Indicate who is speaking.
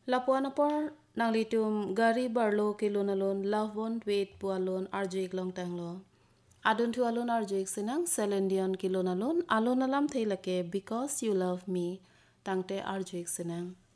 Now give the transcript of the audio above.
Speaker 1: Lapuan apor nang litum gari barlo kilon alon love won't wait pu alon arjik long tang lo. Adun tu alon arjik sinang selendion kilon alon alam thailake because you love me tangte arjik sinang.